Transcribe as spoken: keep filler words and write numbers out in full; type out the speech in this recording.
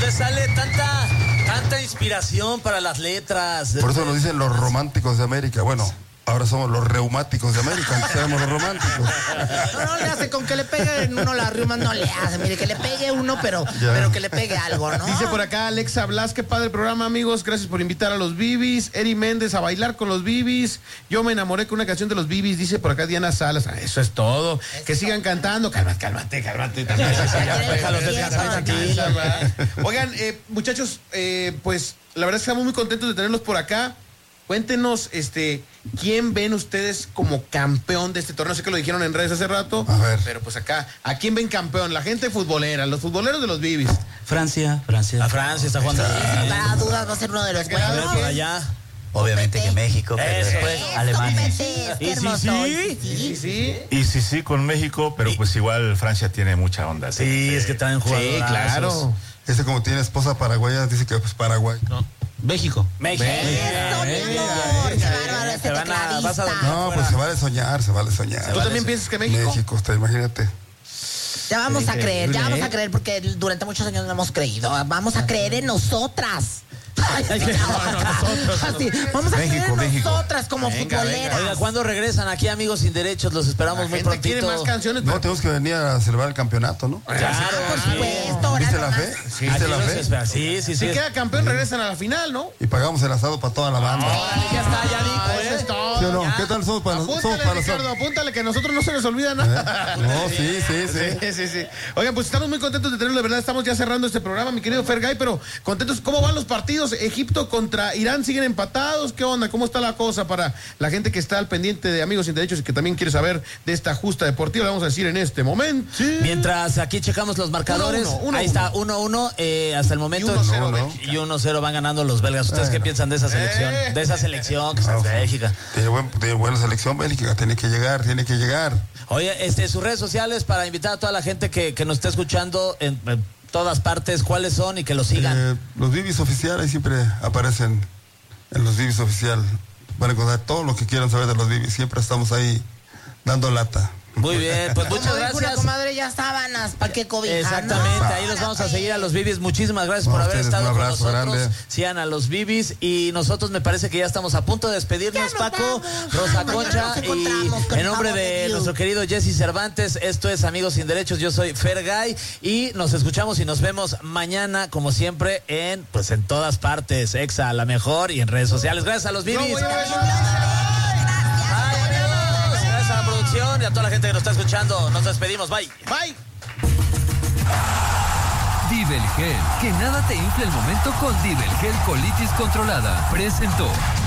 les sale tanta, tanta inspiración para las letras? Por eso nos dicen los románticos de América. Bueno, ahora somos los reumáticos de América, antes éramos los románticos. No, no le hace, con que le pegue uno las riumas no le hace. Mire, que le pegue uno, pero, pero que le pegue algo, ¿no? Dice por acá Alexa Blas, qué padre programa, amigos. Gracias por invitar a los Bibis. Eri Méndez, a bailar con los Bibis. Yo me enamoré con una canción de los Bibis, dice por acá Diana Salas. Ah, eso es todo. Eso. Que sigan cantando. Cálmate, cálmate, cálmate. Déjalos descansar tranquilos. Oigan, eh, muchachos, eh, pues la verdad es que estamos muy contentos de tenerlos por acá. Cuéntenos, este, ¿quién ven ustedes como campeón de este torneo? Sé que lo dijeron en redes hace rato. A ver. Pero pues acá, ¿a quién ven campeón? La gente futbolera, los futboleros de los Bibis. Francia, Francia. A Francia está jugando. Sin lugar a dudas va a ser uno de los buenos. Por allá. Obviamente que México, pero Eso, después Eso, Alemania. Pepe, qué Y sí, hermoso. sí. Y sí, sí. Y sí, sí, con México, pero pues igual Francia tiene mucha onda. Sí, sí, es que traen jugadores. Sí, claro. Ese como tiene esposa paraguaya, dice que pues Paraguay. No. México. México. Eso, mi amor. Qué bárbaro este Te van a- vas a- tecladista. No, pues se vale soñar, se vale soñar. ¿Tú también piensas que México? México, usted, imagínate. Ya vamos a creer, ya vamos ¿eh? a creer, porque durante muchos años no hemos creído. Vamos a creer en nosotras. Ay, sí, así, vamos a México, creer en México. nosotras como Venga, futboleras. Oiga, ¿cuándo regresan aquí, Amigos Sin Derechos? Los esperamos La muy gente quiere prontito. más canciones. No, pero- tenemos que venir a celebrar el campeonato, ¿no? Claro, Por sí. supuesto, ahora ¿Viste la nomás. fe? Sí, ¿Viste Aquí la los fe? espera. Sí, sí, sí. Si queda campeón, regresan a la final, ¿no? Y pagamos el asado para toda la banda. Ya está, ya dijo, Ah, eso ¿eh? es todo. ¿Sí o no? ya. ¿Qué tal somos para, somos Apúntale, para Ricardo, nosotros? apúntale, que a nosotros no se nos olvida nada. ¿Eh? No, sí, sí, sí. Sí, sí, sí. Oigan, pues estamos muy contentos de tenerlo, de verdad. Estamos ya cerrando este programa, mi querido Fergay, pero contentos. ¿Cómo van los partidos? Egipto contra Irán, ¿siguen empatados? ¿Qué onda? ¿Cómo está la cosa para la gente que está al pendiente de Amigos Sin Derechos y que también quiere saber de esta justa deportiva? Le vamos a decir en este momento. Sí. Mientras aquí checamos los marcadores, Uno, uno, uno, ahí está, uno uno, eh, hasta el momento. Y uno cero, ¿no? Bélgica. Y uno cero van ganando los belgas. ¿Ustedes qué Bueno. piensan de esa selección? Eh. De esa selección que está en Bélgica. Tiene, buen, tiene buena selección Bélgica, tiene que llegar, tiene que llegar. Oye, este, sus redes sociales para invitar a toda la gente que, que nos esté escuchando en, en todas partes, ¿cuáles son? Y que los sigan. Eh, los Bibis oficiales siempre aparecen en los Bibis oficial. Van a encontrar todo lo que quieran saber de los Bibis. Siempre estamos ahí dando lata. Muy bien, pues muchas Como dijo una gracias. comadre, ya sábanas, ¿para qué cobijar? Exactamente, No, ahí los vamos a seguir a los Bibis. Muchísimas gracias No, por haber ustedes, estado un con abrazo nosotros. grande. Sigan a los Bibis y nosotros me parece que ya estamos a punto de despedirnos, Ya nos Paco, vamos. Rosa Ay, mañana Concha nos y encontramos, con en nombre el favor de de Dios. nuestro querido Jesse Cervantes, esto es Amigos Sin Derechos. Yo soy Fergay y nos escuchamos y nos vemos mañana, como siempre, en pues en todas partes, Exa, la mejor, y en redes sociales. Gracias a los Bibis. No, voy a ver. Bye, amigos. Gracias a la producción y a toda la gente que nos está escuchando. Nos despedimos. Bye. Bye. Divelgel, que nada te infle el momento con Divelgel Colitis Controlada. Presentó.